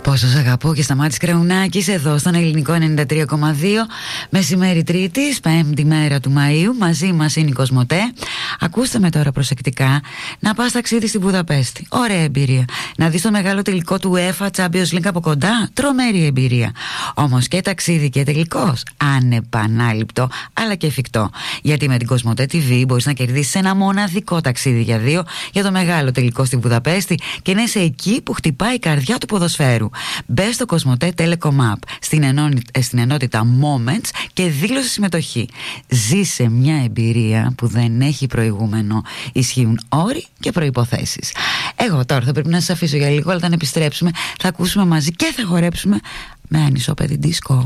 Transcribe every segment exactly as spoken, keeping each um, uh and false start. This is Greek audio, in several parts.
Πόσο σ' αγαπώ και Σταμάτης Κραουνάκης εδώ στον Ελληνικό ενενήντα τρία κόμμα δύο. Μεσημέρι Τρίτης, πέμπτη μέρα του Μαΐου. Μαζί μας είναι η Κοσμοτέ. Ακούστε με τώρα προσεκτικά. Να πας ταξίδι στη Βουδαπέστη. Ωραία εμπειρία. Να δεις το μεγάλο τελικό του UEFA Champions League από κοντά. Τρομερή εμπειρία. Όμως και ταξίδι και τελικός. Ανεπανάληπτο, αλλά και εφικτό. Γιατί με την Κοσμοτέ τι βι μπορείς να κερδίσεις ένα μοναδικό ταξίδι για δύο για το μεγάλο τελικό στη Βουδαπέστη και να είσαι εκεί που χτυπάει η καρδιά του ποδοσφαίρου. Μπες στο Κοσμοτέ Telecom App στην, ενώνη, στην ενότητα Moments και δήλωσε συμμετοχή. Ζήσε μια εμπειρία που δεν έχει προηγούμενο. Ισχύουν όροι και προϋποθέσεις. Εγώ τώρα θα πρέπει να σας αφήσω για λίγο, αλλά όταν επιστρέψουμε θα ακούσουμε μαζί και θα χορέψουμε με ανισόπεδη δίσκο.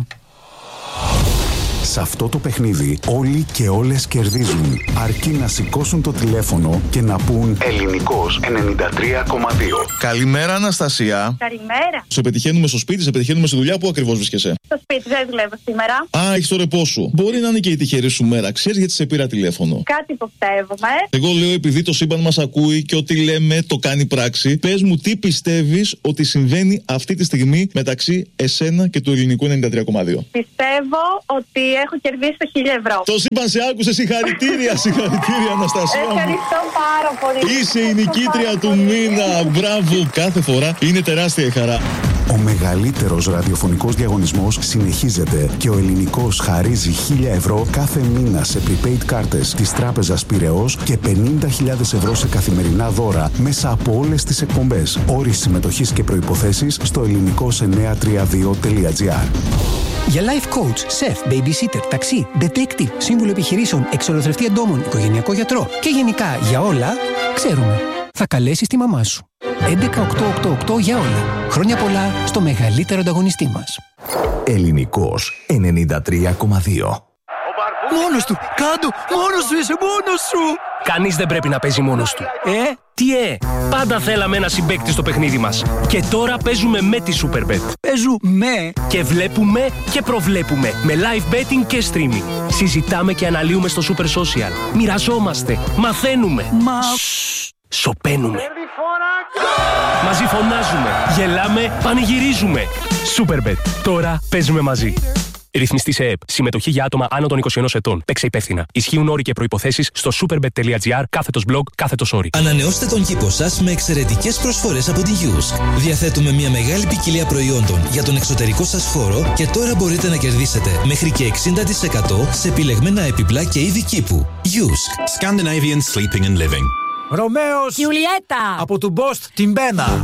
Σε αυτό το παιχνίδι όλοι και όλες κερδίζουν, αρκεί να σηκώσουν το τηλέφωνο και να πούν Ελληνικός ενενήντα τρία κόμμα δύο. Καλημέρα Αναστασία. Καλημέρα. Σε πετυχαίνουμε στο σπίτι, σε πετυχαίνουμε στη δουλειά. Πού ακριβώς βρίσκεσαι? Στο σπίτι, δεν δουλεύω σήμερα. Α, έχεις το ρεπό σου. Μπορεί να είναι και η τυχερή σου μέρα. Ξέρεις γιατί σε πήρα τηλέφωνο? Κάτι υποψεύομαι. Εγώ λέω επειδή το σύμπαν μας ακούει και ό,τι λέμε το κάνει πράξη. Πες μου τι πιστεύεις ότι συμβαίνει αυτή τη στιγμή μεταξύ εσένα και του Ελληνικού ενενήντα τρία κόμμα δύο. Πιστεύω ότι έχω κερδίσει το χίλια ευρώ. Το σύμπαν σε άκουσε, συγχαρητήρια, συγχαρητήρια Αναστασία. Ευχαριστώ πάρα πολύ. Είσαι η νικήτρια του μήνα. Μπράβο, κάθε φορά είναι τεράστια η χαρά. Ο μεγαλύτερος ραδιοφωνικός διαγωνισμός συνεχίζεται και ο Ελληνικός χαρίζει χίλια ευρώ κάθε μήνα σε prepaid κάρτες της Τράπεζας Πειραιώς και πενήντα χιλιάδες ευρώ σε καθημερινά δώρα μέσα από όλες τις εκπομπές. Όροι συμμετοχής και προϋποθέσεις στο ελληνικός εννιακόσια τριάντα δύο τελεία τζι άρ. Για life coach, chef, babysitter, ταξί, detective, σύμβουλο επιχειρήσεων, εξολοθρευτή εντόμων, οικογενειακό γιατρό και γενικά για όλα, ξέρουμε. Θα καλέσεις τη μαμά σου. έντεκα οκτώ οκτώ οκτώ για όλα. Χρόνια πολλά στο μεγαλύτερο ανταγωνιστή μας. Ελληνικός ενενήντα τρία κόμμα δύο. Μόνος του! Κάντο! Μόνος σου είσαι! Μόνος σου! Κανείς δεν πρέπει να παίζει μόνος του. Ε? Τι ε! Πάντα θέλαμε ένα συμπαίκτη στο παιχνίδι μας. Και τώρα παίζουμε με τη Superbet. Παίζουμε! Και βλέπουμε και προβλέπουμε. Με live betting και streaming. Συζητάμε και αναλύουμε στο Super Social. Μοιραζόμαστε. Μαθαίνουμε. Μα... Σοπαίνουμε. Μαζί φωνάζουμε. Γελάμε. Πανηγυρίζουμε. Superbet. Τώρα παίζουμε μαζί. Ρυθμιστή σε ΕΕΠ. Συμμετοχή για άτομα άνω των είκοσι ενός ετών. Παίξε υπεύθυνα. Ισχύουν όροι και προϋποθέσεις στο superbet.gr κάθετος blog κάθετος όροι. Ανανεώστε τον κήπο σας με εξαιρετικές προσφορές από τη Yusk. Διαθέτουμε μια μεγάλη ποικιλία προϊόντων για τον εξωτερικό σας χώρο και τώρα μπορείτε να κερδίσετε μέχρι και εξήντα τοις εκατό σε επιλεγμένα έπιπλα και είδη κήπου. Yusk. Scandinavian Sleeping and Living. Ρωμαίος Γιουλιέτα από του Μπόστ την Μπένα.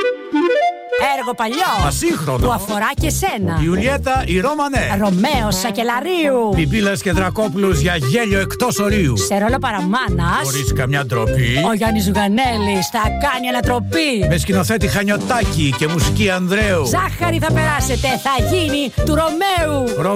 Έργο παλιό ασύγχρονο που αφορά και σένα. Ιουλιέτα η Ρώμανέ. Ρωμαίος Σακελαρίου. Πιπίλας και Δρακόπουλος για γέλιο εκτός ορίου. Σε ρόλο παραμάνας. Χωρίς καμιά ντροπή. Ο Γιάννης Ζουγανέλης θα κάνει ανατροπή. Με σκηνοθέτη Χανιωτάκη και μουσική Ανδρέου. Ζάχαρη θα περάσετε, θα γίνει του Ρωμαίου.